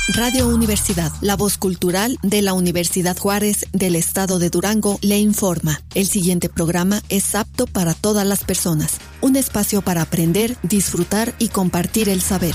Radio Universidad, la voz cultural de la Universidad Juárez del Estado de Durango, le informa. El siguiente programa es apto para todas las personas. Un espacio para aprender, disfrutar y compartir el saber.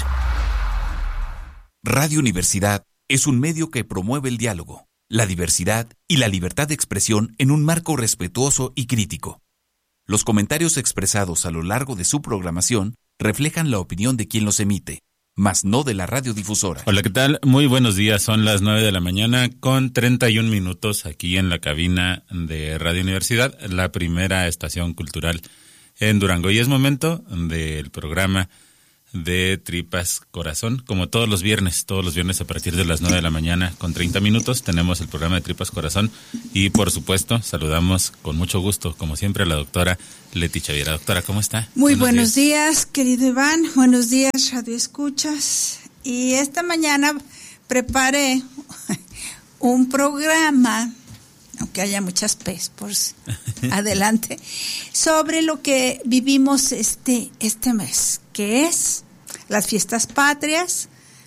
Radio Universidad es un medio que promueve el diálogo, la diversidad y la libertad de expresión en un marco respetuoso y crítico. Los comentarios expresados a lo largo de su programación reflejan la opinión de quien los emite, mas no de la radiodifusora. Hola, ¿qué tal? Muy buenos días. Son las 9 de la mañana con 31 minutos aquí en la cabina de Radio Universidad, la primera estación cultural en Durango. Y es momento del programa de Tripas Corazón, como todos los viernes a partir de las 9 de la mañana con 30 minutos tenemos el programa de Tripas Corazón y por supuesto saludamos con mucho gusto, como siempre, a la doctora Leti Chaviera. Doctora, ¿cómo está? Muy buenos días, querido Iván, buenos días, Radio Escuchas. Y esta mañana preparé un programa, aunque haya muchas P's por adelante, sobre lo que vivimos este mes, que es las fiestas patrias,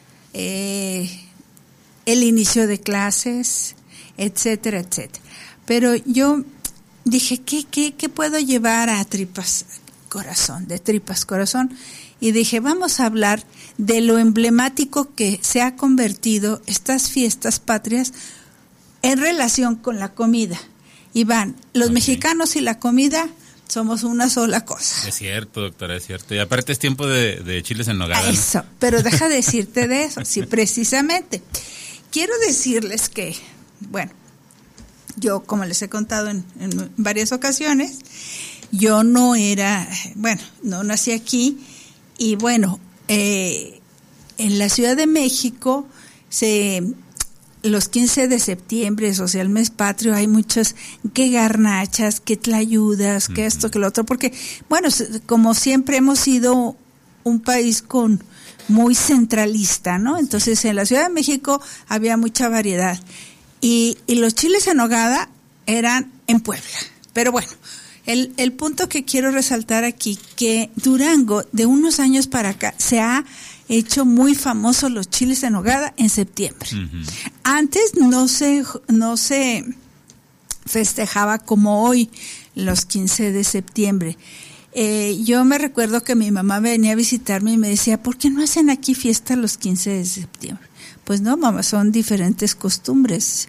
el inicio de clases, etcétera, etcétera. Pero yo dije, ¿qué puedo llevar a Tripas Corazón, de Tripas Corazón? Y dije, vamos a hablar de lo emblemático que se ha convertido estas fiestas patrias en relación con la comida. Iván, los mexicanos y la comida somos una sola cosa. Es cierto, doctora, es cierto. Y aparte es tiempo de chiles en nogada. Eso, ¿no? Pero deja de decirte de eso, sí, precisamente. Quiero decirles que, bueno, yo, como les he contado en varias ocasiones, yo no nací aquí y bueno, en la Ciudad de México los 15 de septiembre, o sea, el mes patrio, hay muchas, que garnachas, que tlayudas, que esto, que lo otro, porque, bueno, como siempre hemos sido un país muy centralista, ¿no? Entonces, en la Ciudad de México había mucha variedad. Y los chiles en nogada eran en Puebla. Pero bueno, el punto que quiero resaltar aquí, que Durango, de unos años para acá, se ha hecho muy famosos los chiles en nogada en septiembre. Antes no se festejaba como hoy los 15 de septiembre. Yo me recuerdo que mi mamá venía a visitarme y me decía, ¿por qué no hacen aquí fiesta los 15 de septiembre? Pues no, mamá, son diferentes costumbres.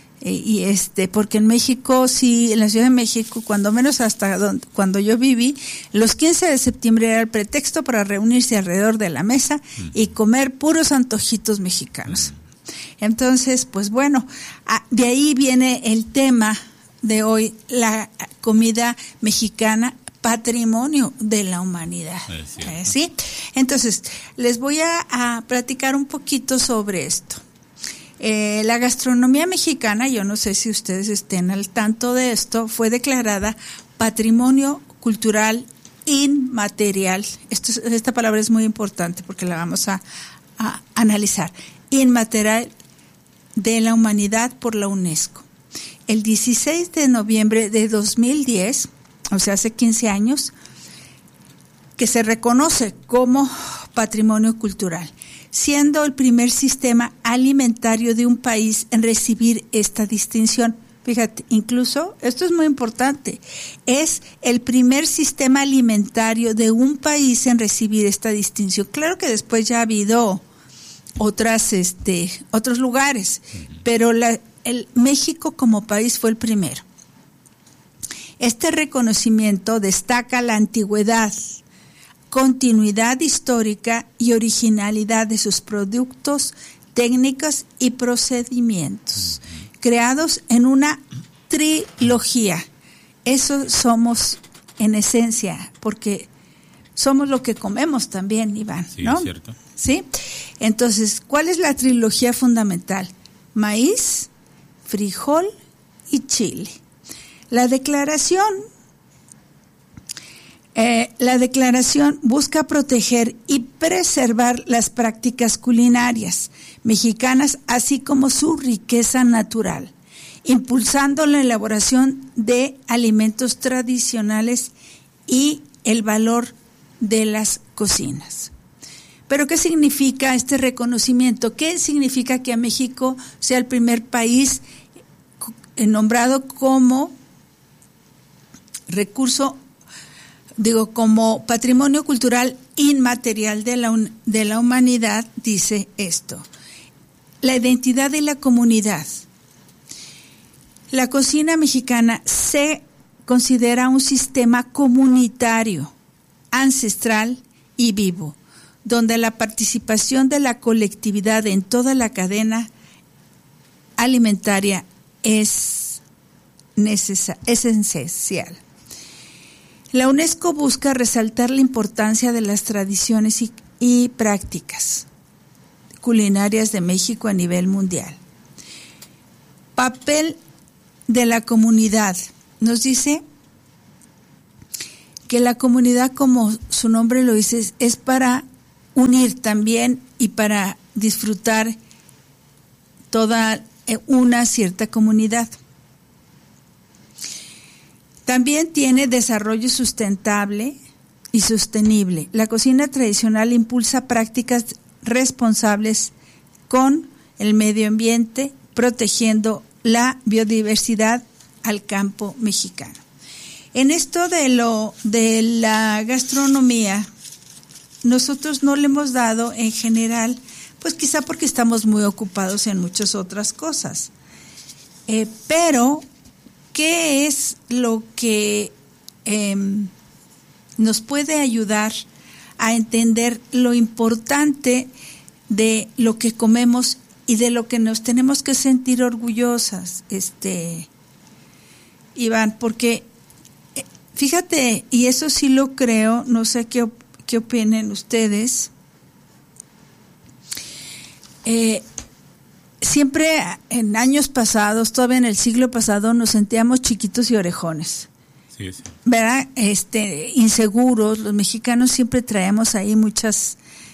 Porque en México, sí, en la Ciudad de México, cuando menos cuando yo viví, los 15 de septiembre era el pretexto para reunirse alrededor de la mesa y comer puros antojitos mexicanos. Entonces, pues bueno, de ahí viene el tema de hoy, la comida mexicana, patrimonio de la humanidad. ¿Sí? Entonces, les voy a platicar un poquito sobre esto. La gastronomía mexicana, yo no sé si ustedes estén al tanto de esto, fue declarada Patrimonio Cultural Inmaterial. Esta palabra es muy importante porque la vamos a analizar. Inmaterial de la humanidad por la UNESCO. El 16 de noviembre de 2010, o sea, hace 15 años, que se reconoce como patrimonio cultural, siendo el primer sistema alimentario de un país en recibir esta distinción. Fíjate, incluso, esto es muy importante, es el primer sistema alimentario de un país en recibir esta distinción. Claro que después ya ha habido otros lugares, pero el México como país fue el primero. Este reconocimiento destaca la antigüedad, continuidad histórica y originalidad de sus productos, técnicas y procedimientos, creados en una trilogía. Eso somos en esencia, porque somos lo que comemos también, Iván, ¿no? Sí, cierto. ¿Sí? Entonces, ¿cuál es la trilogía fundamental? Maíz, frijol y chile. La declaración busca proteger y preservar las prácticas culinarias mexicanas, así como su riqueza natural, impulsando la elaboración de alimentos tradicionales y el valor de las cocinas. Pero ¿qué significa este reconocimiento? ¿Qué significa que a México sea el primer país nombrado como como patrimonio cultural inmaterial de la humanidad? Dice esto: la identidad de la comunidad. La cocina mexicana se considera un sistema comunitario, ancestral y vivo, donde la participación de la colectividad en toda la cadena alimentaria es esencial. La UNESCO busca resaltar la importancia de las tradiciones y prácticas culinarias de México a nivel mundial. Papel de la comunidad. Nos dice que la comunidad, como su nombre lo dice, es para unir también y para disfrutar toda una cierta comunidad. También tiene desarrollo sustentable y sostenible. La cocina tradicional impulsa prácticas responsables con el medio ambiente, protegiendo la biodiversidad al campo mexicano. En esto de la gastronomía, nosotros no le hemos dado en general, pues quizá porque estamos muy ocupados en muchas otras cosas. Pero, ¿qué es lo que nos puede ayudar a entender lo importante de lo que comemos y de lo que nos tenemos que sentir orgullosas, Iván? Porque fíjate, y eso sí lo creo, no sé qué opinen ustedes. Siempre en años pasados, todavía en el siglo pasado, nos sentíamos chiquitos y orejones. Sí, sí. ¿Verdad? Inseguros. Los mexicanos siempre traemos ahí muchas,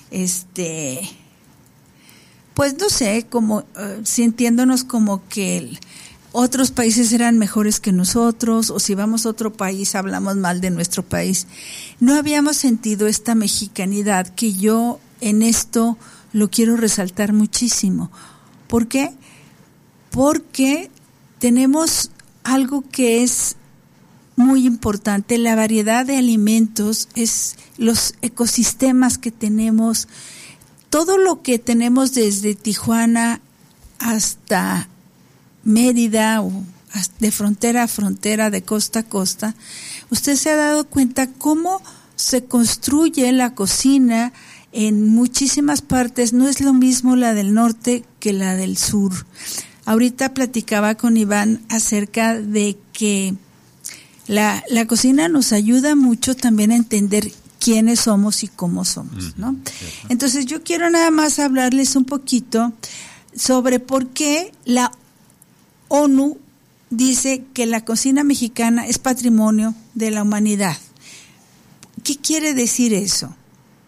pues no sé, como sintiéndonos como que otros países eran mejores que nosotros, o si vamos a otro país hablamos mal de nuestro país. No habíamos sentido esta mexicanidad, que yo en esto lo quiero resaltar muchísimo. ¿Por qué? Porque tenemos algo que es muy importante: la variedad de alimentos, es los ecosistemas que tenemos, todo lo que tenemos desde Tijuana hasta Mérida, o de frontera a frontera, de costa a costa. Usted se ha dado cuenta cómo se construye la cocina en muchísimas partes. No es lo mismo la del norte que la del sur. Ahorita platicaba con Iván acerca de que la cocina nos ayuda mucho también a entender quiénes somos y cómo somos, ¿no? Entonces yo quiero nada más hablarles un poquito sobre por qué la ONU dice que la cocina mexicana es patrimonio de la humanidad. ¿Qué quiere decir eso?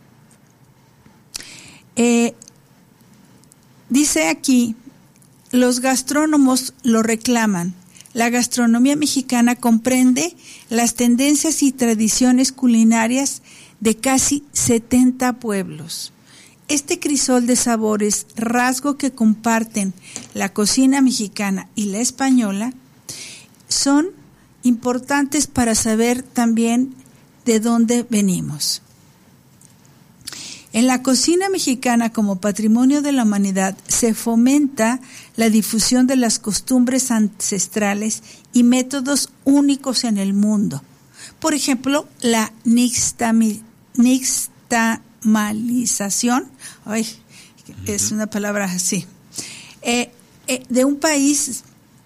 Dice aquí, los gastrónomos lo reclaman. La gastronomía mexicana comprende las tendencias y tradiciones culinarias de casi 70 pueblos. Este crisol de sabores, rasgo que comparten la cocina mexicana y la española, son importantes para saber también de dónde venimos. En la cocina mexicana, como patrimonio de la humanidad, se fomenta la difusión de las costumbres ancestrales y métodos únicos en el mundo. Por ejemplo, la nixtamalización, es una palabra así, de un país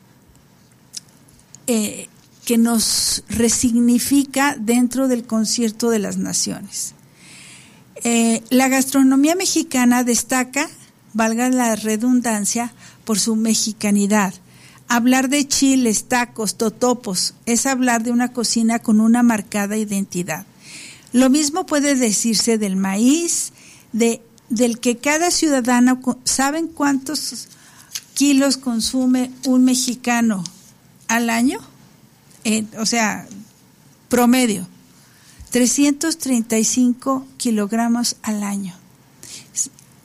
que nos resignifica dentro del concierto de las naciones. La gastronomía mexicana destaca, valga la redundancia, por su mexicanidad. Hablar de chiles, tacos, totopos es hablar de una cocina con una marcada identidad. Lo mismo puede decirse del maíz, del que cada ciudadano. ¿Saben cuántos kilos consume un mexicano al año? Promedio. 335 kilogramos al año.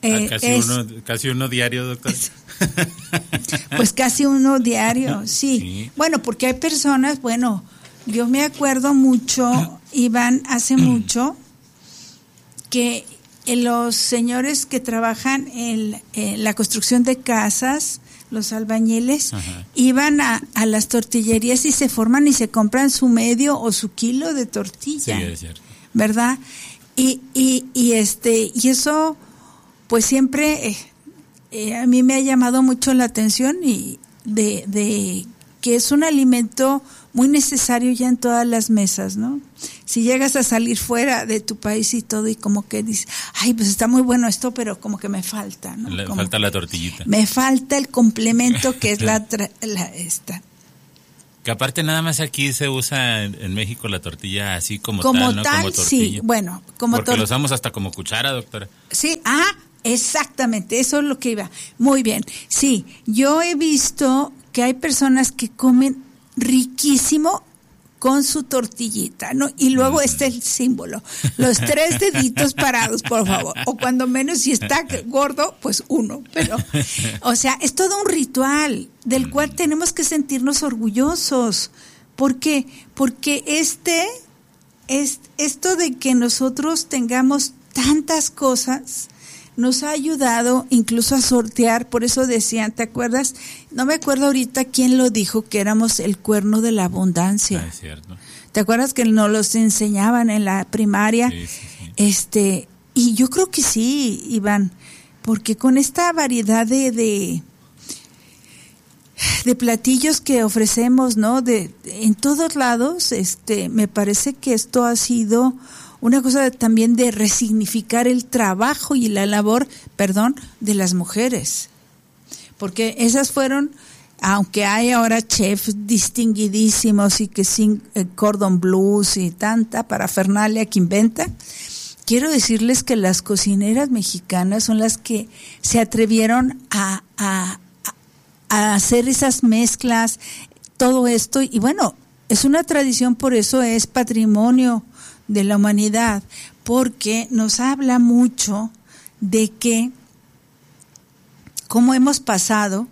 Casi uno diario, doctor. Pues casi uno diario, sí. Bueno, porque hay personas, yo me acuerdo mucho, Iván, hace mucho, que los señores que trabajan en la construcción de casas, los albañiles, iban a las tortillerías y se forman y se compran su medio o su kilo de tortilla. Sí, es cierto. ¿Verdad? Y eso, pues siempre a mí me ha llamado mucho la atención y de que es un alimento muy necesario ya en todas las mesas, ¿no? Si llegas a salir fuera de tu país y todo y como que dices, ay, pues está muy bueno esto, pero como que me falta, ¿no? Falta la tortillita. Me falta el complemento que es esta. Que aparte nada más aquí se usa en México la tortilla así como tal, ¿no? Como tortilla. Sí, bueno, porque lo usamos hasta como cuchara, doctora. Sí, exactamente, eso es lo que iba. Muy bien, sí, yo he visto que hay personas que comen riquísimo con su tortillita, ¿no? Y luego está el símbolo, los 3 deditos parados, por favor, o cuando menos si está gordo, pues 1, pero, o sea, es todo un ritual del cual tenemos que sentirnos orgullosos. ¿Por qué? Porque esto de que nosotros tengamos tantas cosas nos ha ayudado incluso a sortear, por eso decían, ¿te acuerdas? No me acuerdo ahorita quién lo dijo, que éramos el cuerno de la abundancia. Es cierto. ¿Te acuerdas que nos los enseñaban en la primaria? Sí. Y yo creo que sí, Iván, porque con esta variedad de platillos que ofrecemos, ¿no? En todos lados, me parece que esto ha sido una cosa también de resignificar el trabajo y la labor, de las mujeres. Porque esas fueron, aunque hay ahora chefs distinguidísimos y que sin cordon blues y tanta parafernalia que inventan, quiero decirles que las cocineras mexicanas son las que se atrevieron a hacer esas mezclas, todo esto, y bueno, es una tradición, por eso es patrimonio de la humanidad, porque nos habla mucho de que cómo hemos pasado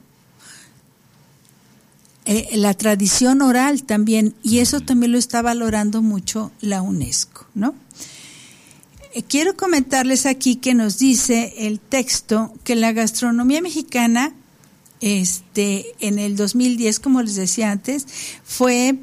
la tradición oral también, y eso también lo está valorando mucho la UNESCO, ¿no? Quiero comentarles aquí que nos dice el texto que la gastronomía mexicana en el 2010, como les decía antes, fue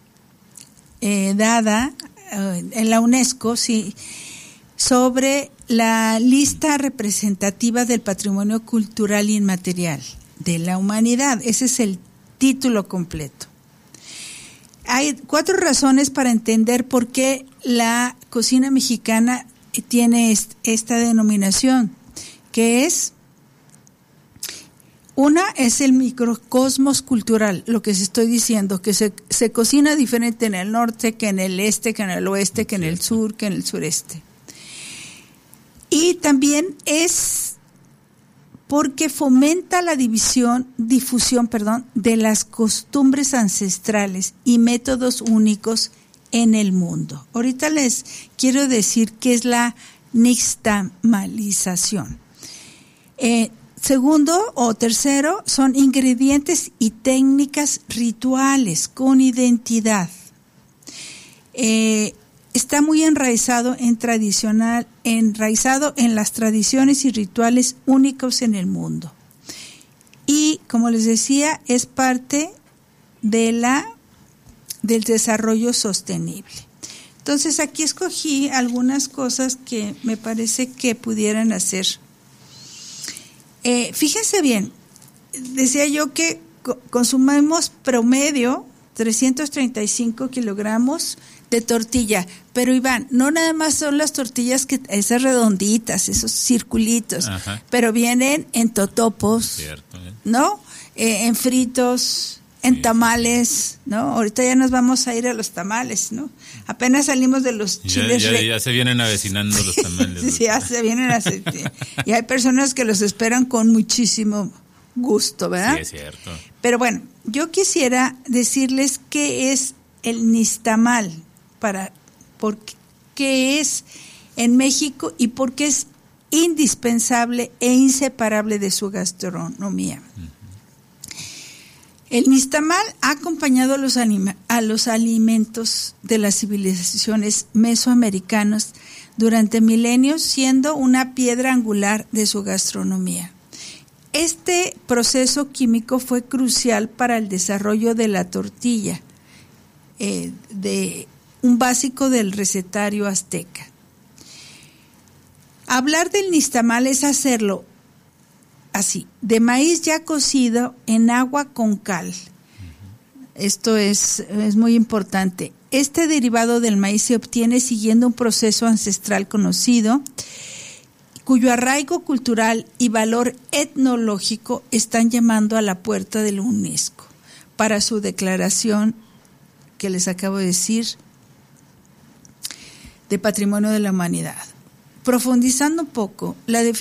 dada en la UNESCO, sí, sobre la lista representativa del patrimonio cultural inmaterial de la humanidad. Ese es el título completo. Hay 4 razones para entender por qué la cocina mexicana tiene esta denominación, que es: una es el microcosmos cultural, lo que se estoy diciendo, que se cocina diferente en el norte, que en el este, que en el oeste, que en el sur, que en el sureste. Y también es porque fomenta la difusión, de las costumbres ancestrales y métodos únicos en el mundo. Ahorita les quiero decir qué es la nixtamalización. Segundo o tercero son ingredientes y técnicas rituales con identidad. Está muy enraizado en las tradiciones y rituales únicos en el mundo. Y como les decía, es parte del desarrollo sostenible. Entonces aquí escogí algunas cosas que me parece que pudieran hacer. Fíjense bien, decía yo que consumimos promedio 335 kilogramos de tortilla, pero Iván, no nada más son las tortillas esas redonditas, esos circulitos, pero vienen en totopos, cierto, ¿no? En fritos, en tamales, ¿no? Ahorita ya nos vamos a ir a los tamales, ¿no? Apenas salimos de los chiles. Ya se vienen avecinando los tamales. Sí, ya se vienen y hay personas que los esperan con muchísimo gusto, ¿verdad? Sí, es cierto. Pero bueno, yo quisiera decirles qué es el nixtamal, por qué es en México y por qué es indispensable e inseparable de su gastronomía. El nixtamal ha acompañado a los alimentos de las civilizaciones mesoamericanas durante milenios, siendo una piedra angular de su gastronomía. Este proceso químico fue crucial para el desarrollo de la tortilla, de un básico del recetario azteca. Hablar del nixtamal es hacerlo así, de maíz ya cocido en agua con cal. Esto es muy importante. Este derivado del maíz se obtiene siguiendo un proceso ancestral conocido, cuyo arraigo cultural y valor etnológico están llamando a la puerta de la UNESCO para su declaración, que les acabo de decir, de Patrimonio de la Humanidad. Profundizando un poco, la definición